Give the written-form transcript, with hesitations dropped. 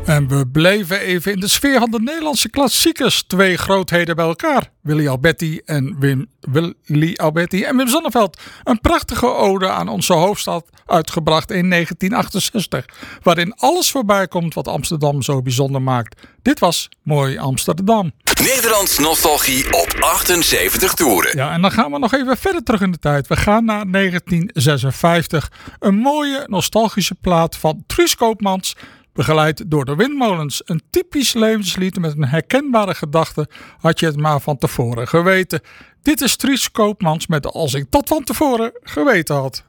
En we bleven even in de sfeer van de Nederlandse klassiekers. Twee grootheden bij elkaar. Willy Alberti en Wim Sonneveld. Een prachtige ode aan onze hoofdstad, uitgebracht in 1968. Waarin alles voorbij komt wat Amsterdam zo bijzonder maakt. Dit was Mooi Amsterdam. Nederlands nostalgie op 78 toeren. Ja, en dan gaan we nog even verder terug in de tijd. We gaan naar 1956. Een mooie nostalgische plaat van Truus Koopmans, begeleid door de Windmolens. Een typisch levenslied met een herkenbare gedachte, had je het maar van tevoren geweten. Dit is Truus Koopmans met Als ik dat van tevoren geweten had.